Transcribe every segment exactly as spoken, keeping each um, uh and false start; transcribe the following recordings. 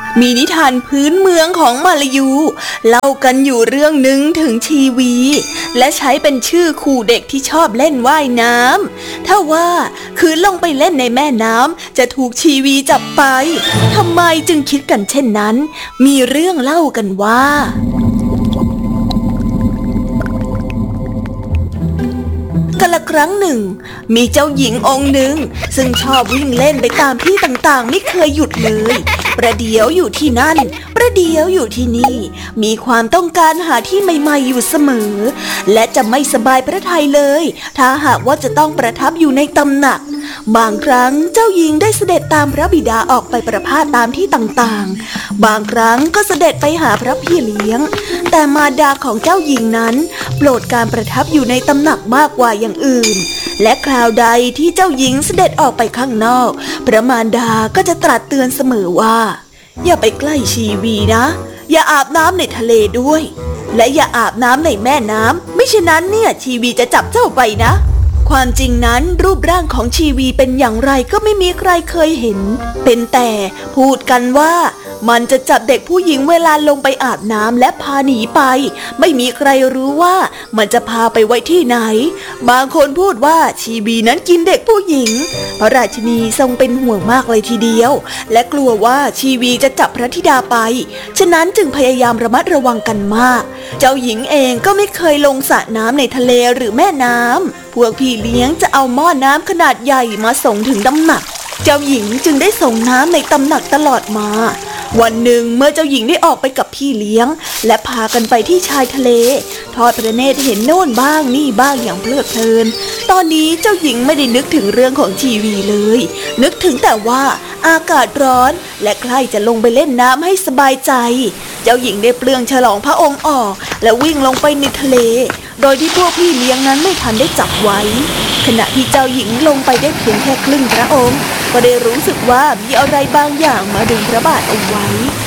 มีนิทานพื้นเมืองของมาลายูเล่ากันอยู่เรื่องหนึ่งถึงชีวีและใช้เป็นชื่อขู่เด็กที่ชอบเล่นว่ายน้ำถ้าว่าคืนลงไปเล่นในแม่น้ำจะถูกชีวีจับไปทำไมจึงคิดกันเช่นนั้นมีเรื่องเล่ากันว่ากาลครั้งหนึ่งมีเจ้าหญิงองค์หนึ่งซึ่งชอบวิ่งเล่นไปตามที่ต่างๆไม่เคยหยุดเลยประเดี๋ยวอยู่ที่นั่นประเดี๋ยวอยู่ที่นี่มีความต้องการหาที่ใหม่ๆอยู่เสมอและจะไม่สบายพระทัยเลยถ้าหากว่าจะต้องประทับอยู่ในตำหนักบางครั้งเจ้าหญิงได้เสด็จตามพระบิดาออกไปประพาสตามที่ต่างๆบางครั้งก็เสด็จไปหาพระพี่เลี้ยงแต่มารดาของเจ้าหญิงนั้นโปรดการประทับอยู่ในตำหนักมากกว่าอย่างอื่นและคราวใดที่เจ้าหญิงเสด็จออกไปข้างนอกพระมารดาก็จะตรัสเตือนเสมอว่าอย่าไปใกล้ชีวีนะอย่าอาบน้ำในทะเลด้วยและอย่าอาบน้ำในแม่น้ำไม่เช่นนั้นเนี่ยชีวีจะจับเจ้าไปนะความจริงนั้นรูปร่างของชีวีเป็นอย่างไรก็ไม่มีใครเคยเห็นเป็นแต่พูดกันว่ามันจะจับเด็กผู้หญิงเวลาลงไปอาบน้ำและพาหนีไปไม่มีใครรู้ว่ามันจะพาไปไว้ที่ไหนบางคนพูดว่าชีวีนั้นกินเด็กผู้หญิงพระราชินีทรงเป็นห่วงมากเลยทีเดียวและกลัวว่าชีวีจะจับพระธิดาไปฉะนั้นจึงพยายามระมัดระวังกันมากเจ้าหญิงเองก็ไม่เคยลงสระน้ำในทะเลหรือแม่น้ำพวกพี่เลี้ยงจะเอาหม้อน้ำขนาดใหญ่มาส่งถึงตำหนักเจ้าหญิงจึงได้ส่งน้ำในตำหนักตลอดมาวันหนึ่งเมื่อเจ้าหญิงได้ออกไปกับพี่เลี้ยงและพากันไปที่ชายทะเลทอดพระเนตรเห็นโน่นบ้างนี่บ้างอย่างเพลิดเพลินตอนนี้เจ้าหญิงไม่ได้นึกถึงเรื่องของชีวีเลยนึกถึงแต่ว่าอากาศร้อนและใครจะลงไปเล่นน้ำให้สบายใจเจ้าหญิงได้เปลืองฉลองพระองค์ออกและวิ่งลงไปในทะเลโดยที่พวกพี่เลี้ยงนั้นไม่ทันได้จับไว้ขณะที่เจ้าหญิงลงไปได้เพียงแค่ครึ่งพระองค์ก็ได้รู้สึกว่ามีอะไรบางอย่างมาดึงพระบาทเอาไว้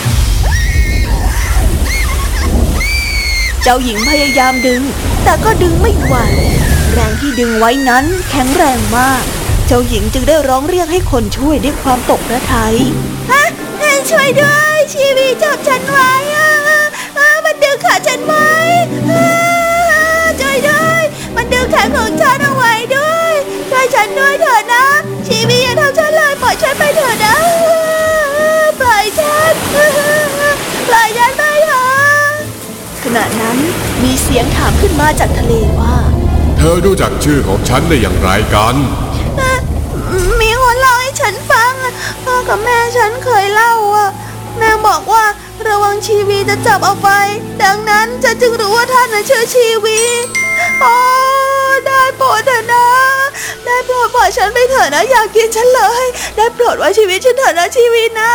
เจ้าหญิงพยายามดึงแต่ก็ดึงไม่ไหวแรงที่ดึงไว้นั้นแข็งแรงมากเจ้าหญิงจึงได้ร้องเรียกให้คนช่วยด้วยความตกพระทัยฮะช่วยด้วยชีวีจับฉันไว้อ่ะมันดึงขาฉันไว้ช่วยด้วยมันดึงแขนของฉันเอาไว้ด้วยช่วยฉันด้วยเถอะนะชีวีอย่าทำฉันเลยปล่อยฉันไปเถอะนะปล่อยฉันปล่อยฉันไปเถอะขณะนั้นมีเสียงถามขึ้นมาจากทะเลว่าเธอรู้จักชื่อของฉันได้อย่างไรกันมีคนเล่าให้ฉันฟังพ่อกับแม่ฉันเคยเล่าอ่ะแม่บอกว่าระวังชีวีจะจับเอาไปดังนั้นฉันจึงรู้ว่าท่านน่ะชื่อชีวีโอ้ได้โปรดเถอะนะได้โปรดปล่อยฉันไปเถอะนะอย่ากินฉันเลยได้โปรดไว้ชีวิตฉันเถอะนะชีวีนะ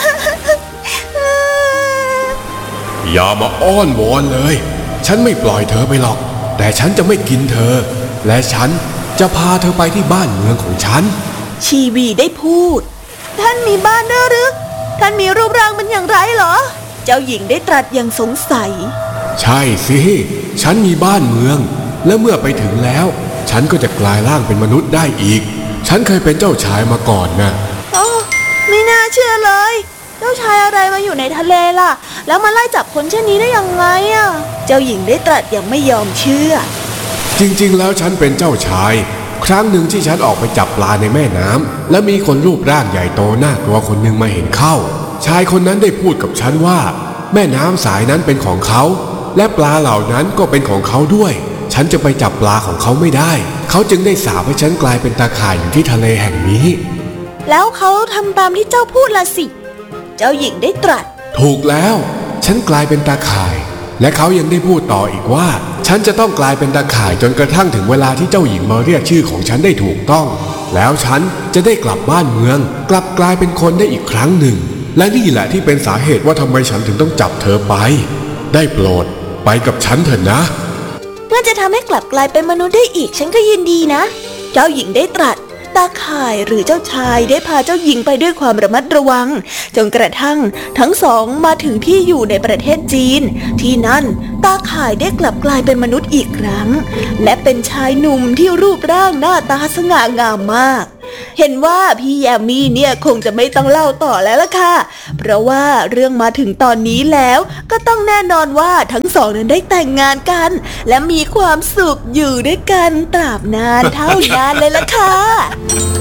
อย่ามาอ้อนวอนเลยฉันไม่ปล่อยเธอไปหรอกแต่ฉันจะไม่กินเธอและฉันจะพาเธอไปที่บ้านเมืองของฉันชีวีได้พูดท่านมีบ้านด้วยหรือท่านมีรูปร่างเป็นอย่างไรเหรอเจ้าหญิงได้ตรัสอย่างสงสัยใช่สิฉันมีบ้านเมืองและเมื่อไปถึงแล้วฉันก็จะกลายร่างเป็นมนุษย์ได้อีกฉันเคยเป็นเจ้าชายมาก่อนนะโอ้ไม่น่าเชื่อเลยเจ้าชายอะไรมาอยู่ในทะเลล่ะแล้วมาไล่จับคนเช่นนี้ได้ยังไงอ่ะเจ้าหญิงได้ตรัสอย่างไม่ยอมเชื่อจริงๆแล้วฉันเป็นเจ้าชายครั้งหนึ่งที่ฉันออกไปจับปลาในแม่น้ำและมีคนรูปร่างใหญ่โตน่ากลัวคนหนึ่งมาเห็นเข้าชายคนนั้นได้พูดกับฉันว่าแม่น้ำสายนั้นเป็นของเขาและปลาเหล่านั้นก็เป็นของเขาด้วยฉันจะไปจับปลาของเขาไม่ได้เขาจึงได้สาปให้ฉันกลายเป็นตาข่ายอยู่ที่ทะเลแห่งนี้แล้วเขาทำตามที่เจ้าพูดละสิเจ้าหญิงได้ตรัสถูกแล้วฉันกลายเป็นตาข่ายและเขายังได้พูดต่ออีกว่าฉันจะต้องกลายเป็นตาข่ายจนกระทั่งถึงเวลาที่เจ้าหญิงมาเรียกชื่อของฉันได้ถูกต้องแล้วฉันจะได้กลับบ้านเมืองกลับกลายเป็นคนได้อีกครั้งหนึ่งและนี่แหละที่เป็นสาเหตุว่าทำไมฉันถึงต้องจับเธอไปได้โปรดไปกับฉันเถอะนะเมื่อจะทำให้กลับกลายเป็นมนุษย์ได้อีกฉันก็ยินดีนะเจ้าหญิงได้ตรัสตาข่ายหรือเจ้าชายได้พาเจ้าหญิงไปด้วยความระมัดระวังจนกระทั่งทั้งสองมาถึงที่อยู่ในประเทศจีนที่นั่นตาข่ายได้กลับกลายเป็นมนุษย์อีกครั้งและเป็นชายหนุ่มที่รูปร่างหน้าตาสง่างามมากเห็นว่าพี่แยมมี่เนี่ยคงจะไม่ต้องเล่าต่อแล้วล่ะค่ะเพราะว่าเรื่องมาถึงตอนนี้แล้วก็ต้องแน่นอนว่าทั้งสองนั้นได้แต่งงานกันและมีความสุขอยู่ด้วยกันตราบนานเท่านานเลยล่ะค่ะ